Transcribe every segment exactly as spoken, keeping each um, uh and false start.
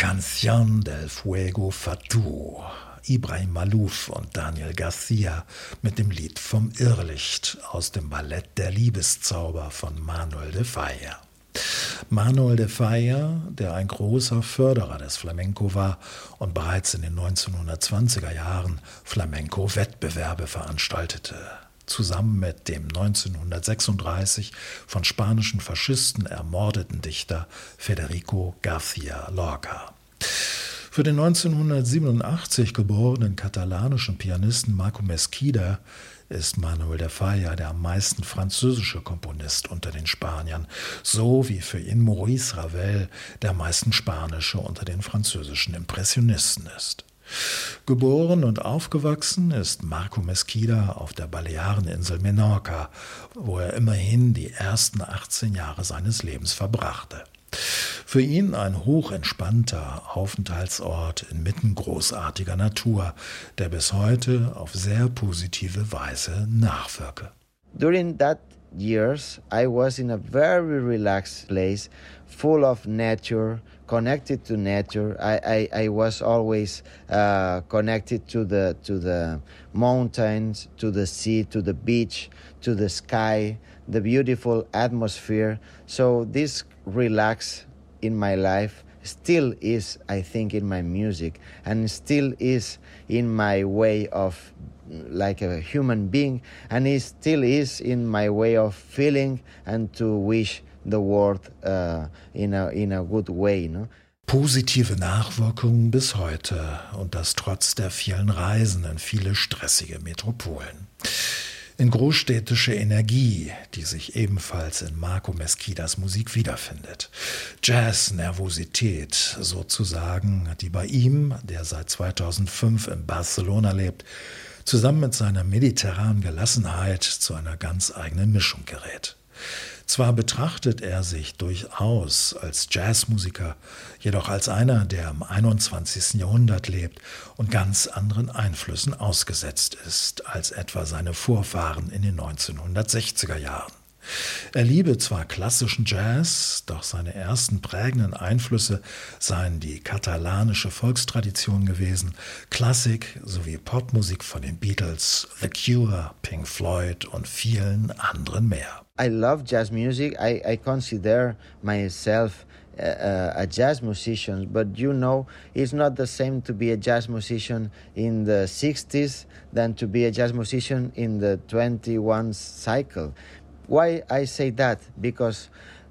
Canción del Fuego Fatu. Ibrahim Malouf und Daniel Garcia mit dem Lied vom Irrlicht aus dem Ballett Der Liebeszauber von Manuel de Falla. Manuel de Falla, der ein großer Förderer des Flamenco war und bereits in den neunzehnhundertzwanziger Jahren Flamenco-Wettbewerbe veranstaltete, zusammen mit dem neunzehnhundertsechsunddreißig von spanischen Faschisten ermordeten Dichter Federico García Lorca. Für den neunzehnhundertsiebenundachtzig geborenen katalanischen Pianisten Marco Mesquida ist Manuel de Falla der am meisten französische Komponist unter den Spaniern, so wie für ihn Maurice Ravel der am meisten spanische unter den französischen Impressionisten ist. Geboren und aufgewachsen ist Marco Mesquida auf der Baleareninsel Menorca, wo er immerhin die ersten achtzehn Jahre seines Lebens verbrachte. Für ihn ein hochentspannter Aufenthaltsort inmitten großartiger Natur, der bis heute auf sehr positive Weise nachwirke. During that years, I was in a very relaxed place, full of nature, connected to nature. I, I, I was always uh, connected to the to the mountains, to the sea, to the beach, to the sky, the beautiful atmosphere. So this relax in my life still is, I think, in my music, and still is in my way of like a human being, and it still is in my way of feeling and to wish the world uh, in a in a good way, no? Positive Nachwirkungen bis heute, und das trotz der vielen Reisen in viele stressige Metropolen. In großstädtische Energie, die sich ebenfalls in Marco Mesquidas Musik wiederfindet. Jazz-Nervosität sozusagen, die bei ihm, der seit zweitausendfünf in Barcelona lebt, zusammen mit seiner mediterranen Gelassenheit zu einer ganz eigenen Mischung gerät. Zwar betrachtet er sich durchaus als Jazzmusiker, jedoch als einer, der im einundzwanzigsten Jahrhundert lebt und ganz anderen Einflüssen ausgesetzt ist als etwa seine Vorfahren in den neunzehnhundertsechziger Jahren. Er liebe zwar klassischen Jazz, doch seine ersten prägenden Einflüsse seien die katalanische Volkstradition gewesen, Klassik sowie Popmusik von den Beatles, The Cure, Pink Floyd und vielen anderen mehr. I love jazz music. I, I consider myself a, a jazz musician, but you know, it's not the same to be a jazz musician in the sixties than to be a jazz musician in the twenty-first cycle. Why I say that? Because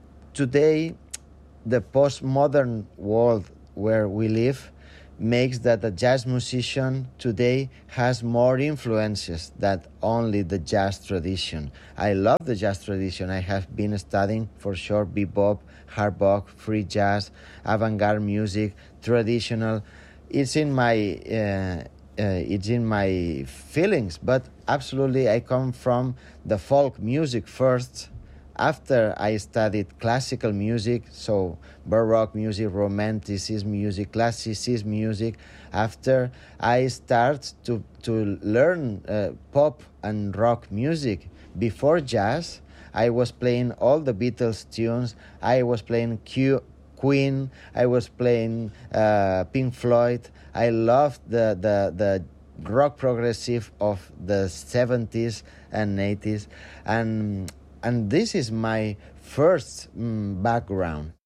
today, the postmodern world where we live makes that a jazz musician today has more influences than only the jazz tradition. I love the jazz tradition. I have been studying for sure bebop, hard bop, free jazz, avant-garde music, traditional. It's in my uh, uh, it's in my feelings, but absolutely I come from the folk music first. After I studied classical music, so Baroque music, Romanticism music, Classicism music, after I start to, to learn uh, pop and rock music. Before jazz, I was playing all the Beatles tunes, I was playing Q, Queen, I was playing uh, Pink Floyd. I loved the, the, the rock progressive of the seventies and eighties, and And this is my first um, background.